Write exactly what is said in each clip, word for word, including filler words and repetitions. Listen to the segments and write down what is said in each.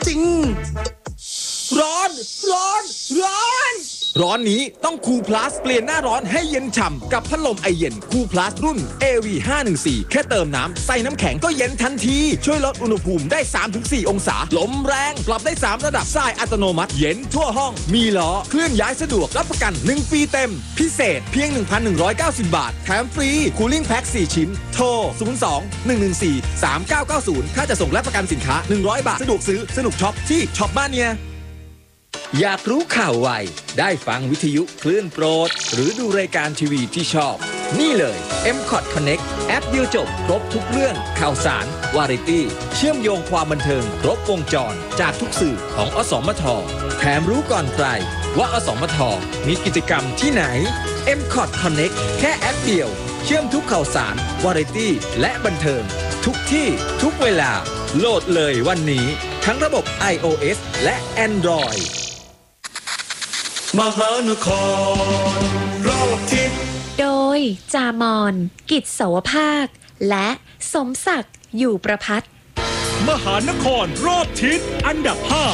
จริงร้อนร้อนร้อนร้อนนี้ต้องคูลพลัสเปลี่ยนหน้าร้อนให้เย็นฉ่ำกับพัดลมไอเย็นคูลพลัสรุ่น เอ วี ห้าหนึ่งสี่ แค่เติมน้ำใส่น้ำแข็งก็เย็นทันทีช่วยลดอุณหภูมิได้ สามถึงสี่ องศาลมแรงปรับได้สามระดับส่ายอัตโนมัติเย็นทั่วห้องมีล้อเคลื่อนย้ายสะดวกรับประกันหนึ่งปีเต็มพิเศษเพียง หนึ่งพันหนึ่งร้อยเก้าสิบ บาทแถมฟรีคูลิ่งแพ็คสี่ชิ้นโทรศูนย์ สอง หนึ่ง หนึ่ง สี่ สาม เก้า เก้า ศูนย์ถ้าจะส่งและประกันสินค้าหนึ่งร้อยบาทสะดวกซื้อสนุกช็อปที่ช็อปบ้านเนี่ยอยากรู้ข่าวไวได้ฟังวิทยุคลื่นโปรดหรือดูรายการทีวีที่ชอบนี่เลย เอ็ม คอท Connect แอปเดียวจบครบทุกเรื่องข่าวสารวาไรตี้เชื่อมโยงความบันเทิงครบวงจรจากทุกสื่อของอสมทแถมรู้ก่อนใครว่าอสมทมีกิจกรรมที่ไหน เอ็ม คอท Connect แค่แอปเดียวเชื่อมทุกข่าวสารวาไรตี้และบันเทิงทุกที่ทุกเวลาโหลดเลยวันนี้ทั้งระบบ ไอ โอ เอส และ Androidมหานครรอบทิศโดยจามอนกิจเสาวภาคและสมศักดิ์อยู่ประพัฒน์มหานครรอบทิศอันดับห้า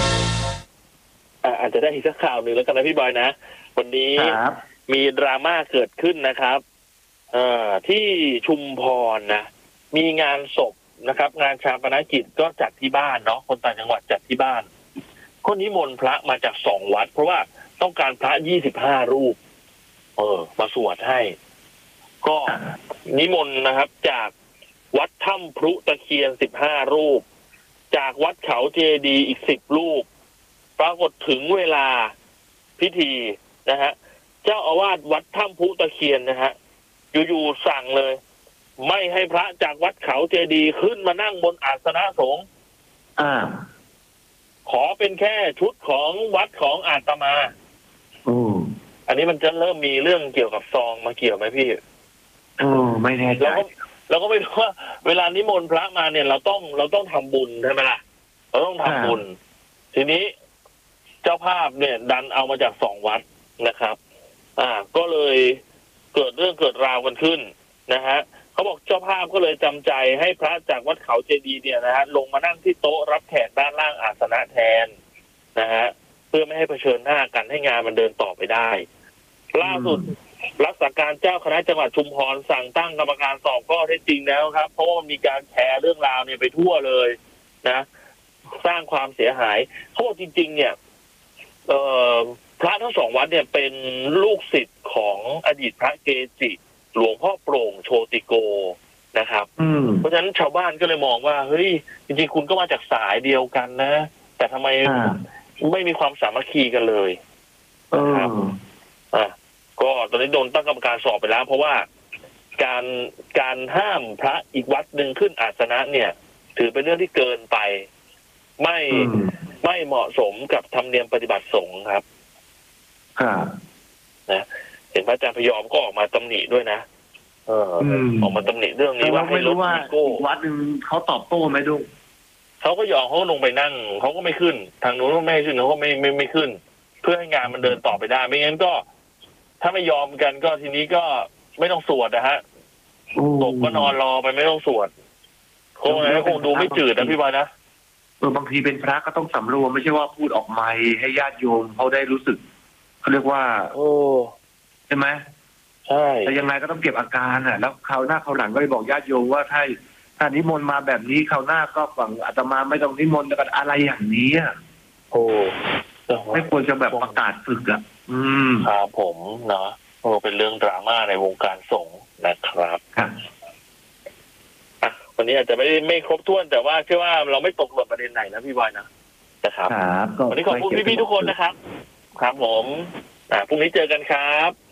อาจจะได้อีกสักข่าวหนึ่งแล้วกันนะพี่บอยนะวันนี้มีดราม่าเกิดขึ้นนะครับที่ชุมพรนะมีงานศพนะครับงานชาปนกิจก็จัดที่บ้านเนาะคนต่างจังหวัดจัดที่บ้านก็นิมนต์พระมาจากสองวัดเพราะว่าต้องการพระยี่สิบห้ารูปเออมาสวดให้ก็นิมนต์นะครับจากวัดถ้ำพรุตะเคียนสิบห้ารูปจากวัดเขาเจดีอีกสิบรูปปรากฏถึงเวลาพิธีนะฮะเจ้าอาวาสวัดถ้ำพรุตะเคียนนะฮะอยู่ๆสั่งเลยไม่ให้พระจากวัดเขาเจดีขึ้นมานั่งบนอาสนะสงฆ์อ่าขอเป็นแค่ชุดของวัดของอาตมาอืมอันนี้มันจะเริ่มมีเรื่องเกี่ยวกับซองมาเกี่ยวไหมพี่อืมไม่แน่ใจเราก็เราก็ไม่รู้ว่าเวลานิมนต์พระมาเนี่ยเราต้องเราต้องทำบุญใช่ไหมล่ะเราต้องทำบุญทีนี้เจ้าภาพเนี่ยดันเอามาจากสองวัดนะครับ อ่าก็เลยเกิดเรื่องเกิดราวกันขึ้นนะฮะเขาบอกเจ้าภาพก็เลยจำใจให้พระจากวัดเขาเจดีย์เนี่ยนะฮะลงมานั่งที่โต๊ะรับแขกด้านล่างอาสนะแทนนะฮะเพื่อไม่ให้เผชิญหน้ากันให้งานมันเดินต่อไปได้ล่าสุดรักษาการเจ้าคณะจังหวัดชุมพรสั่งตั้งกรรมการสอบข้อเท็จจริงแล้วครับเพราะว่ามันมีการแชร์เรื่องราวเนี่ยไปทั่วเลยนะสร้างความเสียหายเขาบอกจริงๆเนี่ยเอ่อพระทั้งสองวัดเนี่ยเป็นลูกศิษย์ของอดีตพระเกจิหลวงพ่อโปร่งโชติโกนะครับเพราะฉะนั้นชาวบ้านก็เลยมองว่าเฮ้ยจริงๆคุณก็มาจากสายเดียวกันนะแต่ทำไมไม่มีความสามัคคีกันเลยนะครับอ่ะก็ตอนนี้โดนตั้งกรรมการสอบไปแล้วเพราะว่าการการห้ามพระอีกวัดหนึ่งขึ้นอาสนะเนี่ยถือเป็นเรื่องที่เกินไปไม่ไม่เหมาะสมกับธรรมเนียมปฏิบัติสงฆ์ครับนะเห็นพระอาจารย์พยอมก็ออกมาตำหนิด้วยนะเออออกมาตำหนิเรื่องนี้ว่าให้ลดอีโก้วัดหนึ่งเขาตอบโต้ไหมดุเขาก็ยอมเขาลงไปนั่งเขาก็ไม่ขึ้นทางนู้นก็ไม่ขึ้นเขาก็ไม่ไม่ไม่ขึ้นเพื่อให้งานมันเดินต่อไปได้ไม่งั้นก็ถ้าไม่ยอมกันก็ทีนี้ก็ไม่ต้องสวดนะฮะตกก็นอนรอไปไม่ต้องสวดคงนะคงดูไม่จืดนะพี่บอยนะเออบางทีเป็นพระก็ต้องสำรวมไม่ใช่ว่าพูดออกไมค์ให้ญาติโยมเขาได้รู้สึกเขาเรียกว่าโอ้ใช่ไหมใช่แต่ยังไงก็ต้องเก็บอาการอ่ะแล้วคราวหน้าคราวหลังก็เลยบอกญาติโยมว่าถ้าถ้านิมนต์มาแบบนี้คราวหน้าก็ฝั่งอาตมาไม่ต้องนิมนต์กันอะไรอย่างนี้อ่ะโอ้ไม่ควรจะแบบประกาศฝึกอ่ะอืมครับผมเนาะโอ้เป็นเรื่องดราม่าในวงการสงฆ์นะครับอ่ะวันนี้อาจจะไม่ไม่ครบถ้วนแต่ว่าเชื่อว่าเราไม่ตกหล่นประเด็นไหนนะพี่บอยนะนะครับวันนี้ขอบคุณพี่ๆทุกคนนะครับครับผมอ่าพรุ่งนี้เจอกันครับ